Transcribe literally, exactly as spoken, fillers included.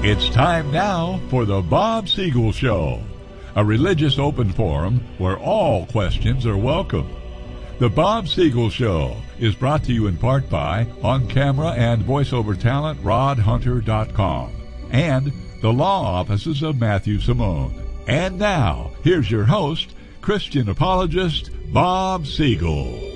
It's time now for the Bob Siegel Show, a religious open forum where all questions are welcome. The Bob Siegel Show is brought to you in part by on-camera and voiceover talent rod hunter dot com and the law offices of Matthew Simone. And now, here's your host, Christian apologist Bob Siegel.